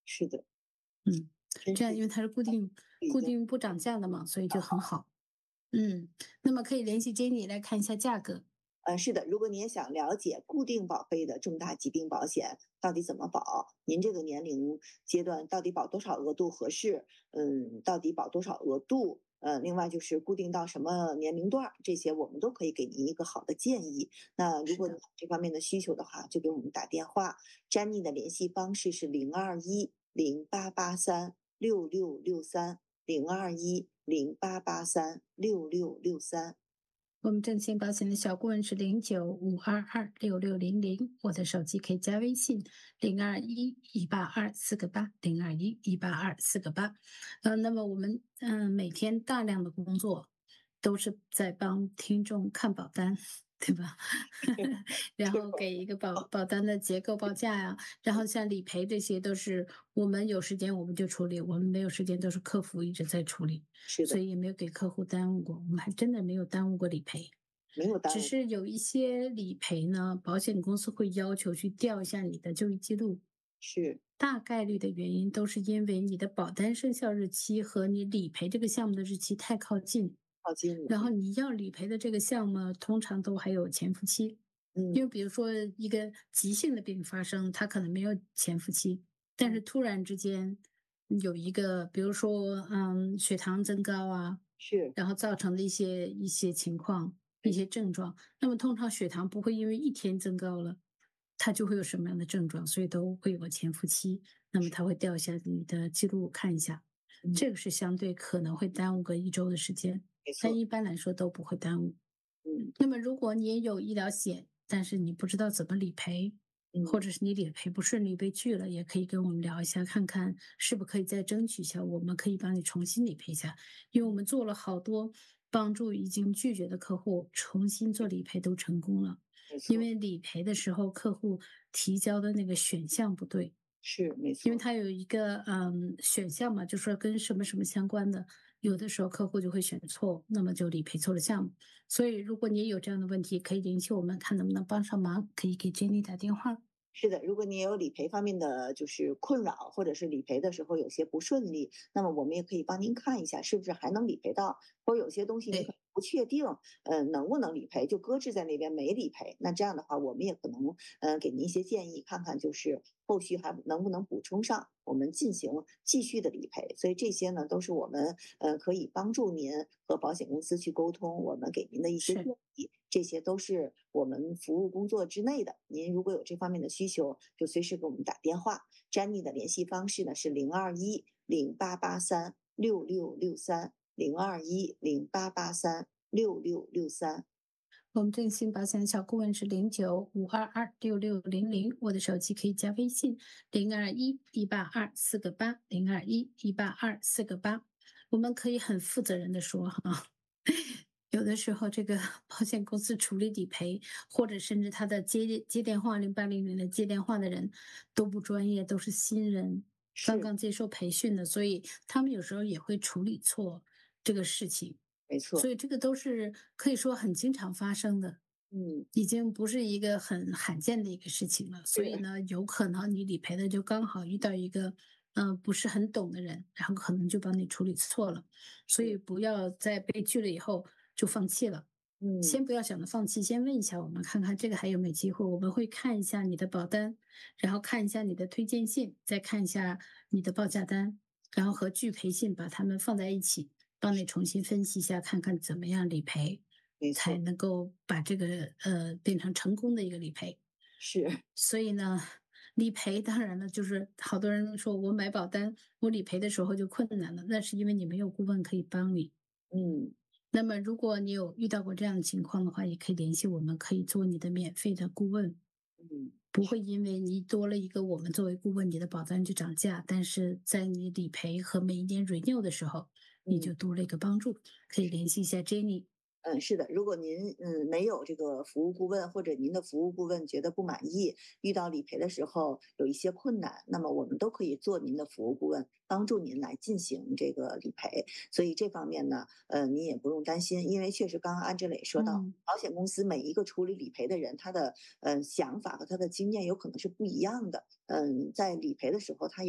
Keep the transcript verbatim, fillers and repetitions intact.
是的。 嗯， 真是这样因为它是固定已经固定不涨价的嘛，所以就很好。嗯，那么可以联系 Jenny 来看一下价格。 呃，是的，如果您也想了解固定保费的重大疾病保险到底怎么保，您这个年龄阶段到底保多少额度合适？嗯，到底保多少额度？呃，另外就是固定到什么年龄段儿，这些我们都可以给您一个好的建议。那如果你有是的。 这方面的需求的话，就给我们打电话。Jenny 的联系方式是零二一零八八三六六六三零二一零八八三六六六三。 我们正新保险的小顾问是零九五二二六六零零，我的手机可以加微信零二一一八二四个八零二一一八二四个八。呃，那么我们嗯、呃每天大量的工作都是在帮听众看保单，对吧？然后给一个保保单的结构报价呀，然后像理赔这些都是我们有时间我们就处理，我们没有时间都是客服一直在处理。 是的。 所以也没有给客户耽误过，我们还真的没有耽误过理赔。 没有耽误。 只是有一些理赔呢，保险公司会要求去调一下你的就医记录， 是。 大概率的原因都是因为你的保单生效日期和你理赔这个项目的日期太靠近， 靠近了。 然后你要理赔的这个项目通常都还有潜伏期。因嗯。 为比如说一个急性的病发生，它可能没有潜伏期，但是嗯。 突然之间有一个，比如说，嗯，血糖增高啊， 是。 然后造成的一些一些情况、一没错。 些症状。那么通常血糖不会因为一天增高了，它就会有什么样的症状，所以都会有个潜伏期。那么它会调一下你的记录看一下， 嗯。 这个是相对可能会耽误个一周的时间， 没错。 但一般来说都不会耽误。 嗯。 那么如果你也有医疗险，但是你不知道怎么理赔，或嗯。 者是你理赔不顺利被拒了，也可以跟我们聊一下，看看是不可以再争取一下，我们可以帮你重新理赔一下。因为我们做了好多帮助已经拒绝的客户重新做理赔都成功了， 没错。 因为理赔的时候客户提交的那个选项不对。 是，没错。 因为它有一个嗯选项嘛，就说跟什么什么相关的，有的时候客户就会选错，那么就理赔错了项目。所以如果你也有这样的问题，可以联系我们，看能不能帮上忙，可以给 Jenny 打电话。 是的，如果你也有理赔方面的就是困扰，或者是理赔的时候有些不顺利，那么我们也可以帮您看一下是不是还能理赔到，或者有些东西你可能对。 不确定，呃，能不能理赔，就搁置在那边没理赔。那这样的话，我们也可能呃给您一些建议，看看就是后续还能不能补充上，我们进行继续的理赔。所以这些呢，都是我们呃可以帮助您和保险公司去沟通，我们给您的一些建是。 议，这些都是我们服务工作之内的。您如果有这方面的需求，就随时给我们打电话。Jenny 的联系方式呢是零二一零八八三六六六三零二一零八八三六六六三。 我们振兴保险的小顾问是零九五二二六六零零，我的手机可以加微信零二一一八二四个八零二一一八二四个八。我们可以很负责任的说哈，有的时候这个保险公司处理理赔，或者甚至他的接接电话零八零零的接电话的人都不专业，都是新人，刚是。 刚接受培训的，所以他们有时候也会处理错这个事情。 没错。 所以这个都是可以说很经常发生的， 嗯。 已经不是一个很罕见的一个事情了。所以是。 呢，有可能你理赔的就刚好遇到一个，嗯，不是很懂的人，然后可能就帮你处理错了。所以是。 不要在被拒了以后就放弃了， 嗯。 先不要想着放弃，先问一下我们看看这个还有没有机会，我们会看一下你的保单，然后看一下你的推荐信，再看一下你的报价单，然后和拒赔信把它们放在一起，帮你重新分析一下，看看怎么样理赔， 没错。 才能够把这个呃变成成功的一个理赔。 是。 所以呢，理赔当然了，就是好多人说我买保单，我理赔的时候就困难了，那是因为你没有顾问可以帮你。 嗯。 那么如果你有遇到过这样的情况的话，也可以联系我们，可以做你的免费的顾问。 嗯。 不会因为你多了一个我们作为顾问，你的保单就涨价，但是在你理赔和每一年 renew 的时候，你嗯。 就多了一个帮助，可以联系一下 Jenny。 嗯，是的，如果您嗯没有这个服务顾问，或者您的服务顾问觉得不满意，遇到理赔的时候有一些困难，那么我们都可以做您的服务顾问，帮助您来进行这个理赔。所以这方面呢，呃，您也不用担心，因为确实刚刚安志磊说到， 嗯。 保险公司每一个处理理赔的人，他的呃想法和他的经验有可能是不一样的。嗯，在理赔的时候，他有